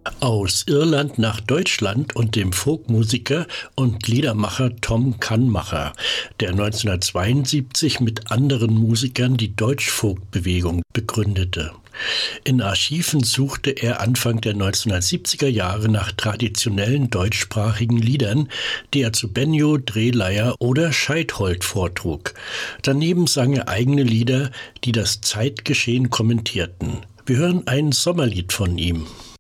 Aus Irland nach Deutschland und dem Folkmusiker und Liedermacher Tom Kannmacher, der 1972 mit anderen Musikern die Deutschfolkbewegung begründete. In Archiven suchte er Anfang der 1970er Jahre nach traditionellen deutschsprachigen Liedern, die er zu Benjo, Drehleier oder Scheidhold vortrug. Daneben sang er eigene Lieder, die das Zeitgeschehen kommentierten. Wir hören ein Sommerlied von ihm.